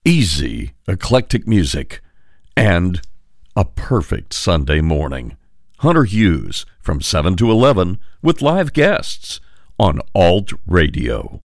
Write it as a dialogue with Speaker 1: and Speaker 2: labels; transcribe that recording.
Speaker 1: easy, eclectic music, and a perfect Sunday morning. Hunter Hughes from 7 to 11 with live guests on Alt Radio.